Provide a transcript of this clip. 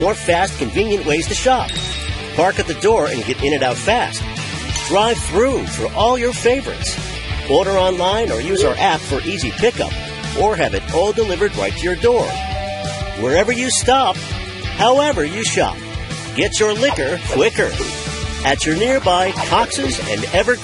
more fast, convenient ways to shop. Park at the door and get in and out fast. Drive through for all your favorites. Order online or use our app for easy pickup, or have it all delivered right to your door. Wherever you stop, however you shop, get your liquor quicker at your nearby Cox's and Evergreen.